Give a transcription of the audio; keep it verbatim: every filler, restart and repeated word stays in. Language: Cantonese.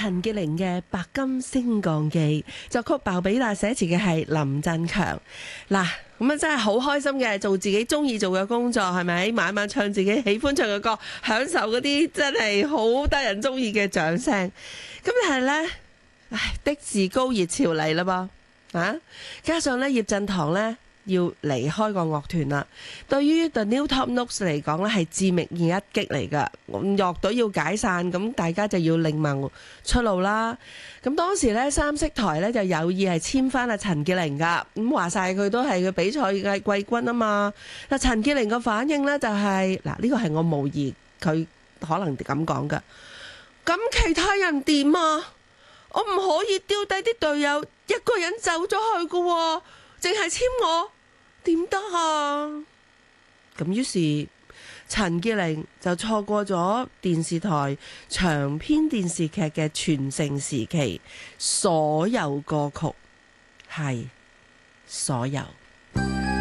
陳潔靈嘅《白金升降機》，作曲鮑比達，寫詞嘅係林振強。嗱，咁啊真係好開心嘅，做自己中意做嘅工作，係咪？晚晚唱自己喜歡唱嘅歌，享受嗰啲真係好得人中意嘅掌聲。咁但係呢，唉，的士高熱潮嚟啦噃，啊！加上呢，葉振棠呢要離開個樂團啦，對於 The New Top Notes 嚟講咧係致命嘅一擊嚟噶。樂隊要解散，咁大家就要另謀出路啦。咁當時咧三色台咧就有意係簽翻阿陳潔靈噶，咁話晒佢都係佢比賽嘅季軍啊嘛。嗱，陳潔靈個反應咧就係、是、嗱，呢個係我模擬佢可能咁講噶。咁其他人點啊？我唔可以丟低啲隊友一個人走咗去噶喎，淨係簽我點得啊？咁於是陳潔靈就錯過咗電視台長篇電視劇嘅全盛時期，所有歌曲係所有。